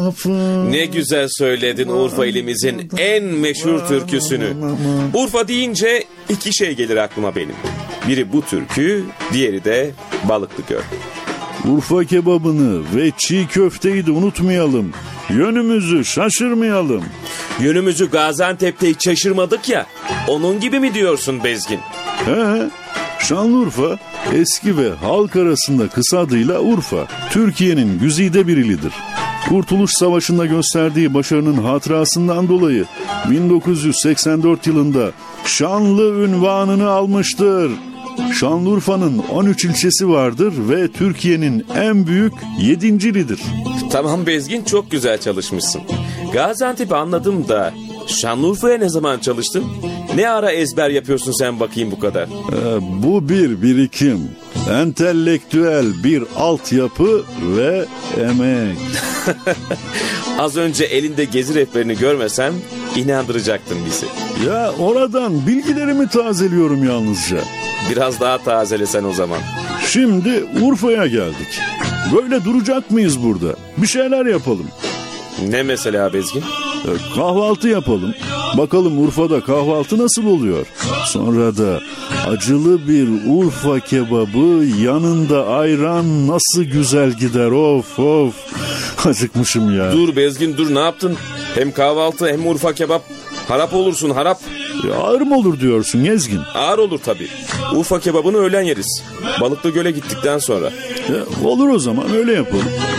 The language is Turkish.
Ne güzel söyledin Urfa ilimizin en meşhur türküsünü. Urfa deyince iki şey gelir aklıma benim. Biri bu türkü, diğeri de Balıklıgöl. Urfa kebabını ve çiğ köfteyi de unutmayalım. Yönümüzü şaşırmayalım. Yönümüzü Gaziantep'te hiç şaşırmadık ya. Onun gibi mi diyorsun Bezgin? He, Şanlıurfa eski ve halk arasında kısa adıyla Urfa. Türkiye'nin güzide bir ilidir. Kurtuluş Savaşı'nda gösterdiği başarının hatırasından dolayı 1984 yılında Şanlı unvanını almıştır. Şanlıurfa'nın 13 ilçesi vardır ve Türkiye'nin en büyük 7. ilidir. Tamam Bezgin, çok güzel çalışmışsın. Gaziantep'i anladım da Şanlıurfa'ya ne zaman çalıştın? Ne ara ezber yapıyorsun sen bakayım bu kadar? Bu bir birikim, entelektüel bir altyapı ve emek. Az önce elinde gezi rehberini görmesem inandıracaktın bizi. Ya oradan bilgilerimi tazeliyorum yalnızca. Biraz daha tazelesen o zaman. Şimdi Urfa'ya geldik. Böyle duracak mıyız burada? Bir şeyler yapalım. Ne mesela Bezgin? Kahvaltı yapalım. Bakalım Urfa'da kahvaltı nasıl oluyor? Sonra da acılı bir Urfa kebabı, yanında ayran nasıl güzel gider, of of. Acıkmışım ya. Dur Bezgin dur, ne yaptın? Hem kahvaltı hem Urfa kebap. Harap olursun harap. Ağır mı olur diyorsun Gezgin? Ağır olur tabii. Urfa kebabını öğlen yeriz. Balıklıgöl'e gittikten sonra. Olur o zaman, öyle yapalım.